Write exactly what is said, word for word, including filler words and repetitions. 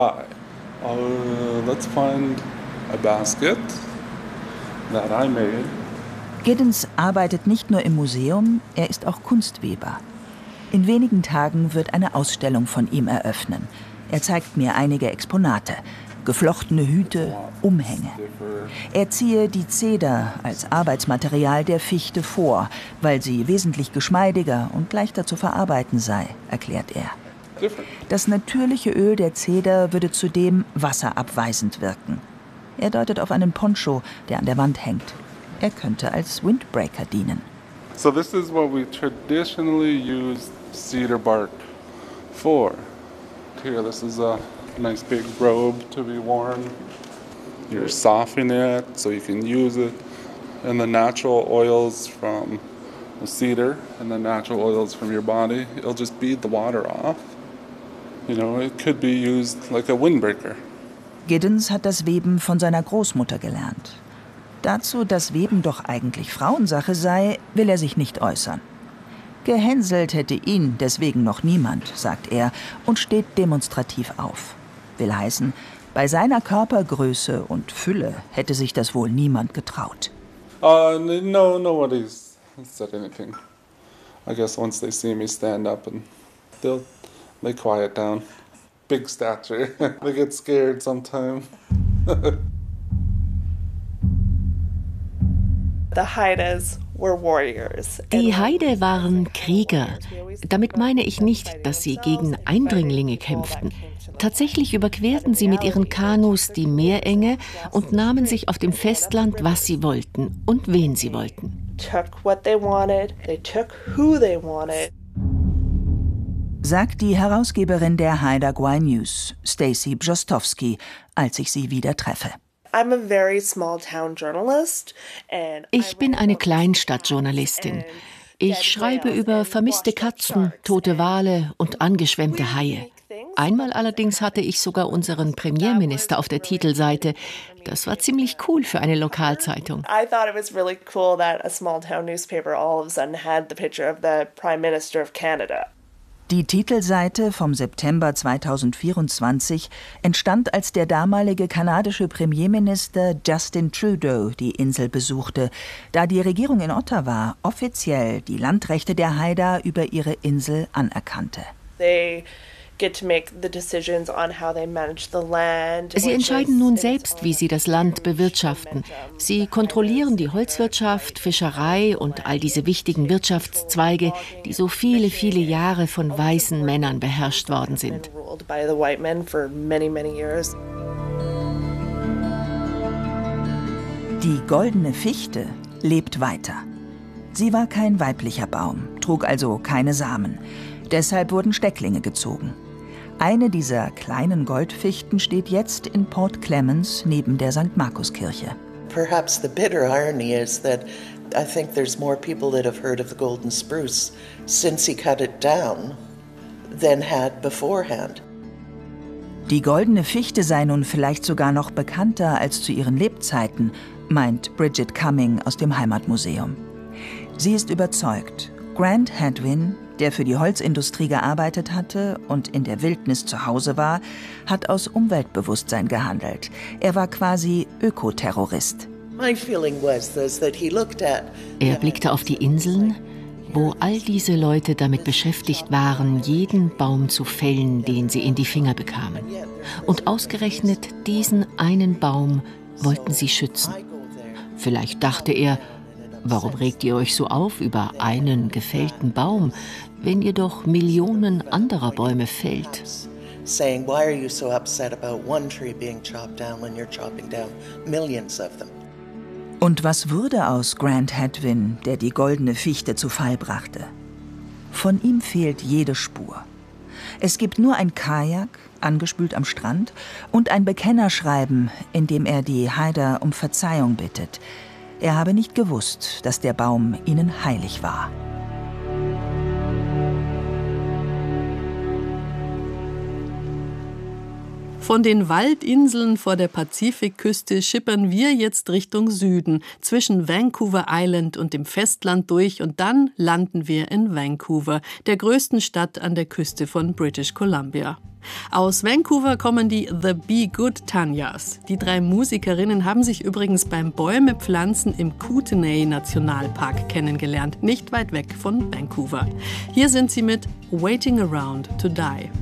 Hi. Uh, let's find a basket that I made. Giddens arbeitet nicht nur im Museum, er ist auch Kunstweber. In wenigen Tagen wird eine Ausstellung von ihm eröffnen. Er zeigt mir einige Exponate, geflochtene Hüte, Umhänge. Er ziehe die Zeder als Arbeitsmaterial der Fichte vor, weil sie wesentlich geschmeidiger und leichter zu verarbeiten sei, erklärt er. Das natürliche Öl der Zeder würde zudem wasserabweisend wirken. Er deutet auf einen Poncho, der an der Wand hängt. Er könnte als Windbreaker dienen. So this is what we traditionally use cedar bark for. Here, this is a nice big robe to be worn. You're softening it so you can use it. And the natural oils from the cedar and the natural oils from your body, it'll just bead the water off. You know, it could be used like a windbreaker. Giddens hat das Weben von seiner Großmutter gelernt. Dazu, dass Weben doch eigentlich Frauensache sei, will er sich nicht äußern. Gehänselt hätte ihn deswegen noch niemand, sagt er und steht demonstrativ auf. Will heißen, bei seiner Körpergröße und Fülle hätte sich das wohl niemand getraut. Uh, no, nobody's said anything. I guess once they see me stand up and they'll they quiet down. Big stature. They get scared sometimes. The Haidas were warriors. Die Haida waren Krieger. Damit meine ich nicht, dass sie gegen Eindringlinge kämpften. Tatsächlich überquerten sie mit ihren Kanus die Meerenge und nahmen sich auf dem Festland, was sie wollten und wen sie wollten. Took what they wanted, they took who they wanted. Sagt die Herausgeberin der Haida Gwaii News, Stacey Brzostowski, als ich sie wieder treffe. Ich bin eine Kleinstadtjournalistin. Ich schreibe über vermisste Katzen, tote Wale und angeschwemmte Haie. Einmal allerdings hatte ich sogar unseren Premierminister auf der Titelseite. Das war ziemlich cool für eine Lokalzeitung. I thought it was really cool that a small town newspaper all of a sudden had the picture of the Prime Minister of Canada. Die Titelseite vom September zweitausendvierundzwanzig entstand, als der damalige kanadische Premierminister Justin Trudeau die Insel besuchte, da die Regierung in Ottawa offiziell die Landrechte der Haida über ihre Insel anerkannte. They get to make the decisions on how they manage the land. Sie entscheiden nun selbst, wie sie das Land bewirtschaften. Sie kontrollieren die Holzwirtschaft, Fischerei und all diese wichtigen Wirtschaftszweige, die so viele, viele Jahre von weißen Männern beherrscht worden sind. Die goldene Fichte lebt weiter. Sie war kein weiblicher Baum, trug also keine Samen. Deshalb wurden Stecklinge gezogen. Eine dieser kleinen Goldfichten steht jetzt in Port Clemens neben der Sankt Markuskirche. Perhaps the bitter irony is that I think there's more people that have heard of the golden spruce since he cut it down than had beforehand. Die goldene Fichte sei nun vielleicht sogar noch bekannter als zu ihren Lebzeiten, meint Bridget Cumming aus dem Heimatmuseum. Sie ist überzeugt, Grant Hadwin, der für die Holzindustrie gearbeitet hatte und in der Wildnis zu Hause war, hat aus Umweltbewusstsein gehandelt. Er war quasi Ökoterrorist. Er blickte auf die Inseln, wo all diese Leute damit beschäftigt waren, jeden Baum zu fällen, den sie in die Finger bekamen. Und ausgerechnet diesen einen Baum wollten sie schützen. Vielleicht dachte er, warum regt ihr euch so auf über einen gefällten Baum, wenn ihr doch Millionen anderer Bäume fällt? Und was wurde aus Grant Hadwin, der die goldene Fichte zu Fall brachte? Von ihm fehlt jede Spur. Es gibt nur ein Kajak, angespült am Strand, und ein Bekennerschreiben, in dem er die Haida um Verzeihung bittet. Er habe nicht gewusst, dass der Baum ihnen heilig war. Von den Waldinseln vor der Pazifikküste schippern wir jetzt Richtung Süden, zwischen Vancouver Island und dem Festland durch und dann landen wir in Vancouver, der größten Stadt an der Küste von British Columbia. Aus Vancouver kommen die The Be Good Tanyas. Die drei Musikerinnen haben sich übrigens beim Bäumepflanzen im Kootenay-Nationalpark kennengelernt, nicht weit weg von Vancouver. Hier sind sie mit Waiting Around to Die.